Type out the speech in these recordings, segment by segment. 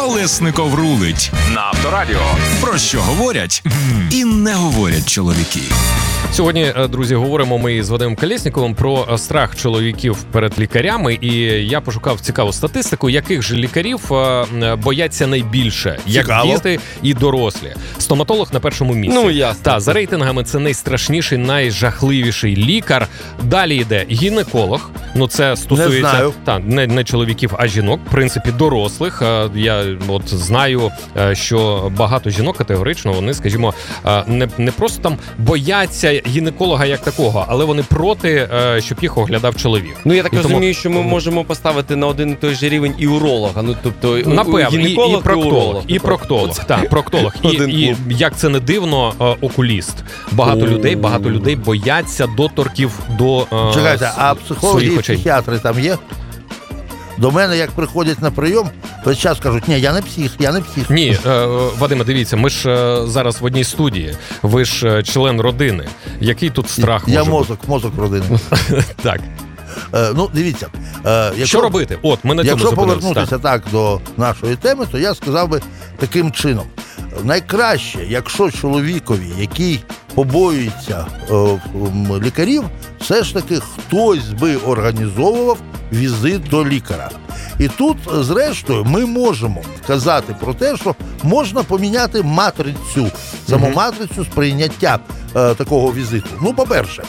Колесников рулить на Авторадіо. Про що говорять і не говорять чоловіки. Сьогодні, друзі, говоримо ми з Вадимом Колєсніковим про страх чоловіків перед лікарями. І я пошукав цікаву статистику, яких же лікарів бояться найбільше. Як діти і дорослі. Стоматолог на першому місці. Ну, ясно. Та, за рейтингами це найстрашніший, найжахливіший лікар. Далі йде гінеколог. Ну, це стосується не чоловіків, а жінок. В принципі, дорослих. Я от знаю, що багато жінок категорично, вони, скажімо, не просто там бояться гінеколога як такого, але вони проти, щоб їх оглядав чоловік. Ну, я так розумію, що ми можемо поставити на один і той же рівень і уролога. Ну, тобто, напевно, гінеколог, і проктолог. Так, проктолог. І як це не дивно, окуліст. Багато людей бояться доторків до Чекайте, а психологи і психіатри там є? До мене, як приходять на прийом, весь час кажуть, ні, я не псих. Ні, Вадиме, дивіться, ми ж зараз в одній студії. Ви ж член родини. Який тут страх може бути? Я мозок родини. Так. Ну, дивіться. Що робити? От, ми на цьому якщо зупинилися. повернутися так до нашої теми, то я сказав би таким чином. Найкраще, якщо чоловікові, який побоюється лікарів, все ж таки хтось би організовував візит до лікаря. І тут, зрештою, ми можемо казати про те, що можна поміняти матрицю, саму матрицю сприйняття такого візиту. Ну, по-перше,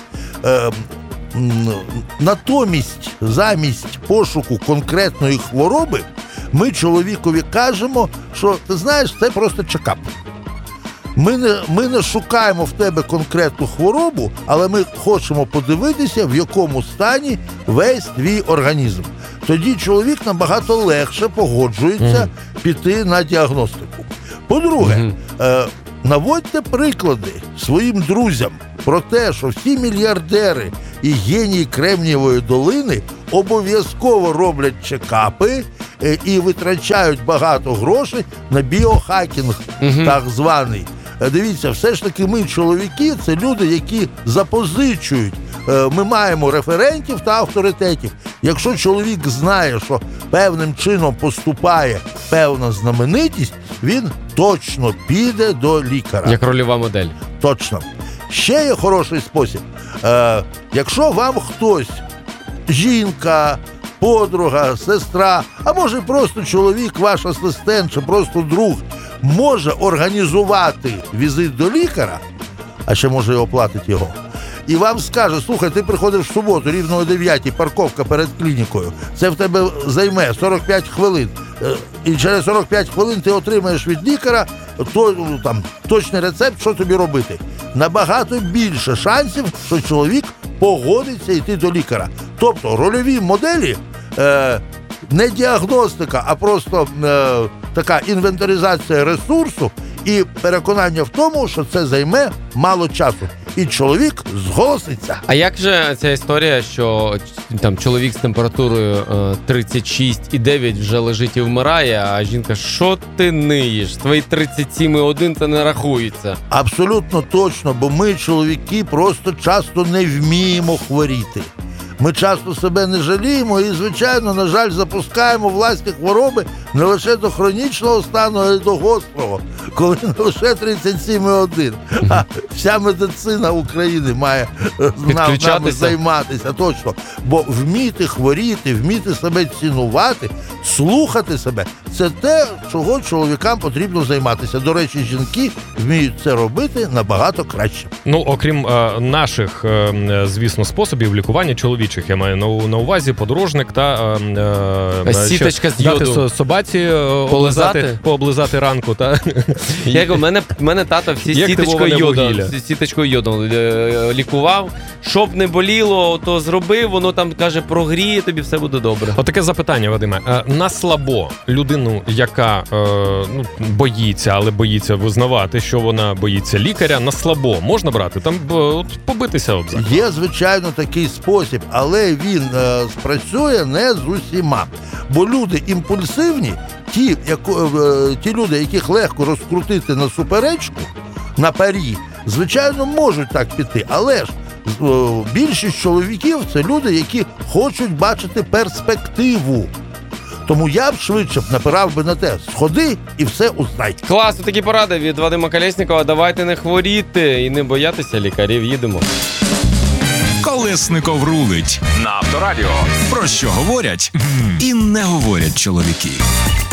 замість пошуку конкретної хвороби, ми чоловікові кажемо, що, ти знаєш, це просто чекап. Ми не шукаємо в тебе конкретну хворобу, але ми хочемо подивитися, в якому стані весь твій організм. Тоді чоловік набагато легше погоджується піти на діагностику. По-друге, наводьте приклади своїм друзям про те, що всі мільярдери і генії Кремнієвої долини обов'язково роблять чекапи і витрачають багато грошей на біохакінг, так званий. Дивіться, все ж таки ми, чоловіки, це люди, які запозичують. Ми маємо референтів та авторитетів. Якщо чоловік знає, що певним чином поступає певна знаменитість, він точно піде до лікаря. Як рольова модель. Точно. Ще є хороший спосіб. Якщо вам хтось, жінка, подруга, сестра, а може просто чоловік, ваш асистент чи просто друг, може організувати візит до лікаря, а ще може і оплатити його, і вам скаже, слухай, ти приходиш в суботу, рівно о 9-й, парковка перед клінікою, це в тебе займе 45 хвилин, і через 45 хвилин ти отримаєш від лікаря точний рецепт, що тобі робити. Набагато більше шансів, що чоловік погодиться йти до лікаря. Тобто рольові моделі не діагностика, а просто така інвентаризація ресурсу і переконання в тому, що це займе мало часу. І чоловік зголоситься. А як же ця історія, що там чоловік з температурою 36,9 вже лежить і вмирає, а жінка, що ти ниєш? Твої 37,1 це не рахується. Абсолютно точно, бо ми, чоловіки, просто часто не вміємо хворіти. Ми часто себе не жаліємо і, звичайно, на жаль, запускаємо власні хвороби не лише до хронічного стану, а й до гострого, коли не лише 37,1. А вся медицина України має нами займатися, точно. Бо вміти хворіти, вміти себе цінувати, слухати себе – це те, чого чоловікам потрібно займатися. До речі, жінки вміють це робити набагато краще. Ну, окрім наших, звісно, способів лікування чоловічих, я маю на увазі подорожник та сіточка з йоду. Дати собаці пооблизати ранку. У мене тато всі сіточкою йоду лікував. Щоб не боліло, то зробив, воно там, каже, прогріє, тобі все буде добре. Отаке запитання, Вадиме. На слабо людину, яка боїться, але боїться визнавати, що вона боїться лікаря, на слабо можна брати? Там побитися об заклад? Є, звичайно, такий спосіб, але він спрацює не з усіма. Бо люди імпульсивні, ті люди, яких легко розкрутити на суперечку, на парі, звичайно, можуть так піти, але ж більшість чоловіків – це люди, які хочуть бачити перспективу. Тому я б швидше напирав би на те: сходи і все узнай. Клас, такі поради від Вадима Колєснікова. Давайте не хворіти і не боятися лікарів. Їдемо. Колесников рулить на Авторадіо. Про що говорять і не говорять чоловіки.